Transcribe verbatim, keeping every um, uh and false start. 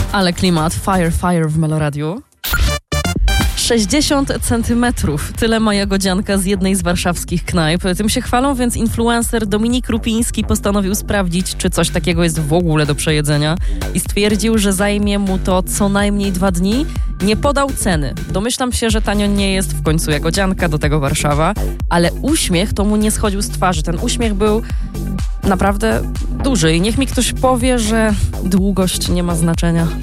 Ale klimat, fire, fire w Meloradiu. sześćdziesiąt centymetrów. Tyle ma jagodzianka z jednej z warszawskich knajp. Tym się chwalą, więc influencer Dominik Rupiński postanowił sprawdzić, czy coś takiego jest w ogóle do przejedzenia i stwierdził, że zajmie mu to co najmniej dwa dni. Nie podał ceny. Domyślam się, że tanio nie jest, w końcu jagodzianka, do tego Warszawa, ale uśmiech to mu nie schodził z twarzy. Ten uśmiech był naprawdę duży i niech mi ktoś powie, że długość nie ma znaczenia.